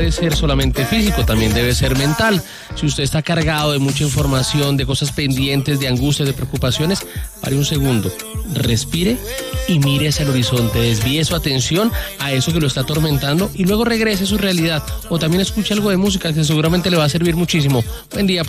debe ser solamente físico, también debe ser mental. Si usted está cargado de mucha información, de cosas pendientes, de angustias, de preocupaciones, pare un segundo, respire y mire hacia el horizonte, desvíe su atención a eso que lo está atormentando y luego regrese a su realidad. O también escuche algo de música que seguramente le va a servir muchísimo. Buen día.